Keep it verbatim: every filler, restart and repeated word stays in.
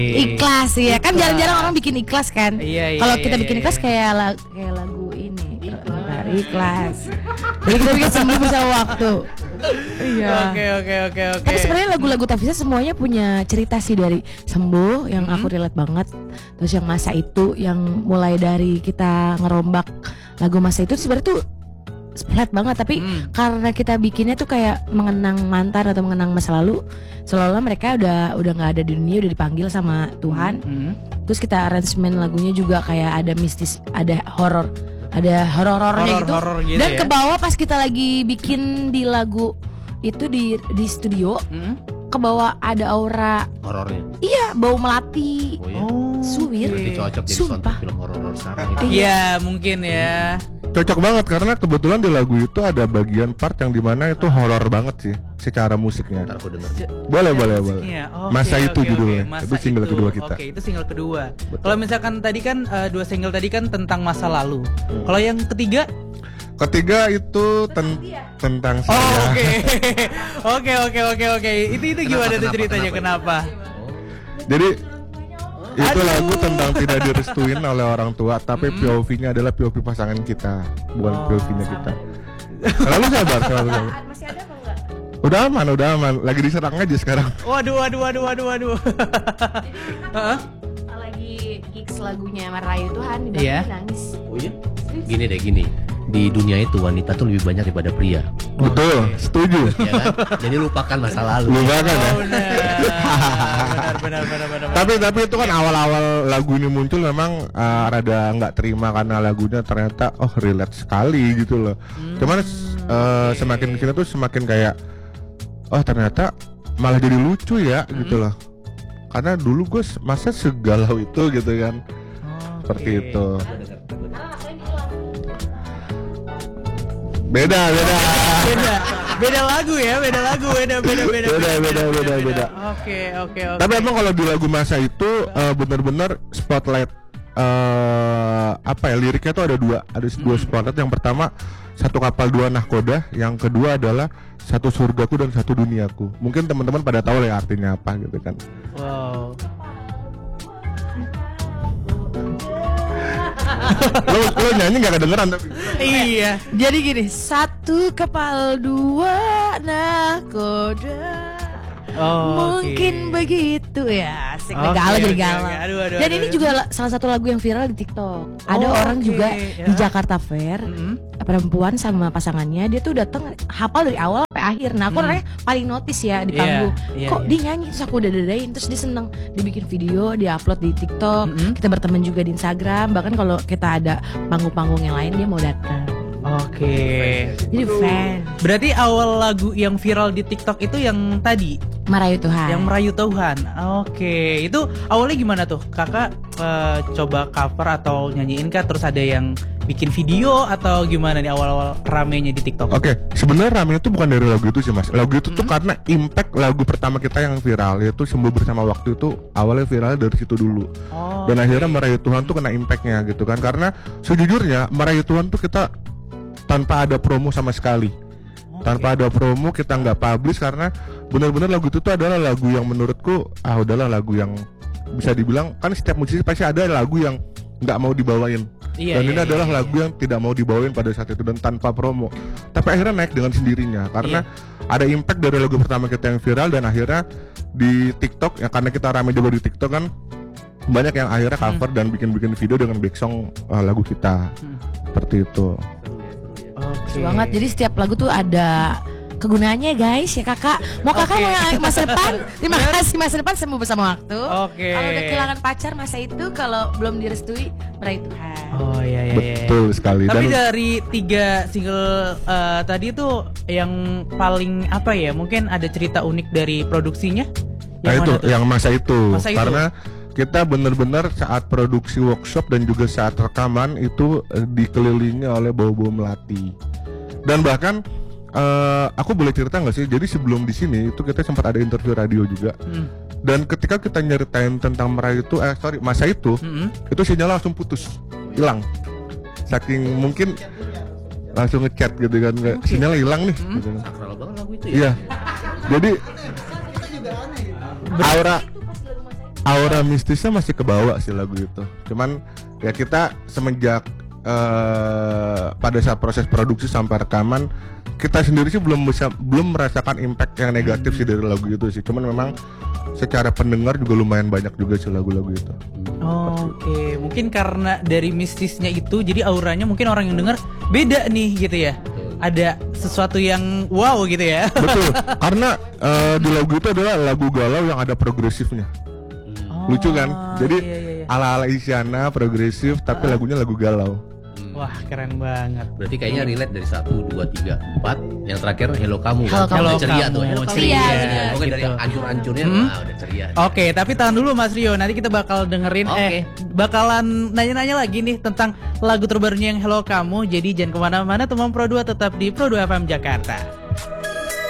Ikhlas ya kan, jarang-jarang orang bikin ikhlas kan. Iya, iya, Kalau iya, kita iya, bikin iya. ikhlas kayak la- kayak lagu ini ikhlas. Jadi kita bikin sembuh bersama waktu. Iya. Oke oke oke oke. Tapi sebenarnya lagu-lagu Tavisa semuanya punya cerita sih, dari sembuh yang Hmm. aku relate banget. Terus yang masa itu yang mulai dari kita ngerombak lagu masa itu sebenarnya tuh flat banget, tapi Hmm. karena kita bikinnya tuh kayak mengenang mantan atau mengenang masa lalu, seolah-olah mereka udah udah nggak ada di dunia, udah dipanggil sama Tuhan. Hmm. Terus kita aransemen lagunya juga kayak ada mistis, ada horor, ada horor-horornya gitu. Horor-horor gitu Dan ya. ke bawah pas kita lagi bikin di lagu itu di di studio, Hmm. ke bawah ada aura, Horornya. iya, bau melati. Oh ya. Oh. Suwir. Berarti cocok jadi Sumpah. soundtrack film horor sekarang gitu. Iya mungkin ya. Cocok banget karena kebetulan di lagu itu ada bagian part yang dimana itu horor banget sih secara musiknya. Ntar aku denger. Boleh boleh boleh. Musiknya. Oke, Masa oke, itu oke. judulnya. Masa Itu single itu. kedua kita. Oke, itu single kedua. Betul. Kalau misalkan tadi kan eh, dua single tadi kan tentang masa lalu. Hmm. Kalau yang ketiga? Ketiga itu ten- tentang Oh, saya. oke. Oke, oke, oke, oke. Itu itu gimana tuh kenapa, ceritanya? kenapa? Kenapa? Jadi itu Aduh. lagu tentang tidak direstuin oleh orang tua, tapi Mm. P O V-nya adalah P O V pasangan kita, bukan Oh. P O V-nya kita. Selalu sabar, selalu sabar. Masih ada apa enggak? Udah aman, udah aman. Lagi diserang aja sekarang. Waduh, waduh, waduh, waduh, waduh. Heeh. Lagi gigs lagunya Merayu Tuhan, di Iya. belakang nangis. Oh iya? Gini deh gini. Di dunia itu wanita tuh lebih banyak daripada pria. Betul, setuju. Ya kan? Jadi lupakan masa lalu. Lupakan ya. Oh, benar. Benar, benar, benar, benar. Tapi tapi itu kan awal-awal lagu ini muncul memang uh, rada nggak terima karena lagunya ternyata oh relate sekali gitu loh. Cuman uh, semakin kesini tuh semakin kayak oh ternyata malah jadi lucu ya gitu loh. Karena dulu gue masa segalau itu gitu kan. Seperti itu. Beda beda. Beda. Beda lagu ya, beda lagu, beda beda beda. Beda, beda, beda, beda. Oke, oke, oke. Tapi emang kalau di lagu masa itu uh, benar-benar spotlight uh, apa ya liriknya tuh ada dua, ada dua spotlight. Yang pertama satu kapal dua nahkoda, yang kedua adalah satu surgaku dan satu duniaku. Mungkin teman-teman pada tahu lah ya artinya apa gitu kan. Wow. Lo, lo nyanyi nggak kedengeran tapi. Iya. Jadi gini, satu kapal dua nahkoda. Oh, Mungkin oke. begitu ya. Asik Oke, galau jadi oke, galau. oke. Aduh, aduh, Dan aduh, ini aduh. juga la- salah satu lagu yang viral di TikTok. Ada Oh, orang oke, juga ya. di Jakarta Fair, Mm-mm. perempuan sama pasangannya, dia tuh datang hafal dari awal sampai akhir. Nah, aku Hmm. orangnya paling notice ya di Iya, panggung. iya, Kok iya. dia nyanyi, terus aku udah dadain, terus dia seneng. Dia bikin video, dia upload di TikTok. Mm-mm. Kita berteman juga di Instagram. Bahkan kalau kita ada panggung-panggung yang lain, dia mau datang. Oke. Jadi fan. Berarti awal lagu yang viral di TikTok itu yang tadi, Merayu Tuhan. yang merayu Tuhan. Oke, itu awalnya gimana tuh? Kakak eh, coba cover atau nyanyiin kah? Terus ada yang bikin video atau gimana nih awal-awal ramenya di TikTok? Oke, sebenarnya rame itu bukan dari lagu itu sih mas. Lagu itu tuh karena impact lagu pertama kita yang viral, yaitu Sembuh Bersama Waktu itu awalnya viralnya dari situ dulu. Oh, Dan oke. akhirnya Merayu Tuhan tuh kena impactnya gitu kan. Karena sejujurnya Merayu Tuhan tuh kita tanpa ada promo sama sekali. Oke. Tanpa ada promo kita nggak publish karena benar-benar lagu itu tuh adalah lagu yang menurutku ah udahlah lagu yang bisa dibilang kan setiap musisi pasti ada lagu yang nggak mau dibawain. Iya, Dan iya, ini iya, adalah iya. lagu yang tidak mau dibawain pada saat itu dan tanpa promo. Tapi akhirnya naik dengan sendirinya karena ada impact dari lagu pertama kita yang viral dan akhirnya di TikTok ya karena kita rame juga di TikTok kan banyak yang akhirnya cover dan bikin-bikin video dengan back song uh, lagu kita. Hmm. Seperti itu. Oke. Seru banget. Jadi setiap lagu tuh ada kegunaannya guys ya kakak. Mau kakak Oke. mau yang masa depan? Terima kasih masa depan sembuh bersama waktu. Oke. Kalau udah kehilangan pacar masa itu, kalau belum direstui meraih Tuhan. Oh iya iya. iya. Betul sekali. Tapi Dan dari tiga single eh, tadi tuh yang paling apa ya? Mungkin ada cerita unik dari produksinya? nah itu mana tuh? yang masa itu Masa itu? karena kita benar-benar saat produksi workshop dan juga saat rekaman itu eh, dikelilingi oleh bau-bau melati. Dan bahkan eh, aku boleh cerita nggak sih? Jadi sebelum di sini itu kita sempat ada interview radio juga. Hmm. Dan ketika kita nyeritain tentang merayu itu, eh sorry masa itu, Mm-mm. itu sinyal langsung putus, hilang. Saking mungkin langsung ngechat gitu kan, kayak, Oke. sinyal hilang nih. Hmm. Gitu. Sakral banget lagu itu ya. Iya. Jadi aura aura mistisnya masih kebawa sih lagu itu. Cuman ya kita semenjak uh, pada saat proses produksi sampai rekaman, kita sendiri sih belum bisa belum merasakan impact yang negatif sih dari lagu itu sih. Cuman memang secara pendengar juga lumayan banyak juga sih lagu-lagu itu. Oh, Oke, okay. Mungkin karena dari mistisnya itu, jadi auranya mungkin orang yang dengar beda nih gitu ya. Ada sesuatu yang wow gitu ya. Betul, karena uh, di lagu itu adalah lagu galau yang ada progresifnya. Oh, Lucu kan? Jadi iya, iya, iya. ala-ala Isyana progresif, tapi Uh. lagunya lagu galau. Wah, keren banget. Berarti kayaknya relate dari satu, dua, tiga, empat. Yang terakhir Hello Kamu. Hello kan? Kamu. Udah ceria Kamu. tuh. Hello Kamu. Ceria. Ceria. Oke, dari Gitu. ancur-ancurnya, Hmm? wah udah ceria. Oke, tapi tahan dulu Mas Rio. Nanti kita bakal dengerin Oke. eh bakalan nanya-nanya lagi nih tentang lagu terbarunya yang Hello Kamu. Jadi jangan kemana-mana, teman Pro dua tetap di Pro dua F M Jakarta.